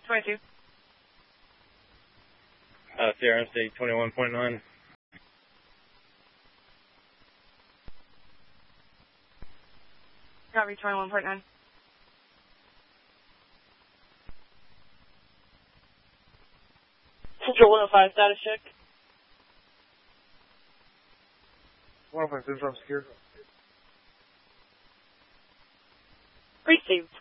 22. Sierra MC 21.9. Copy 21.9. Central 105, status check. 105 Central, secure. Received.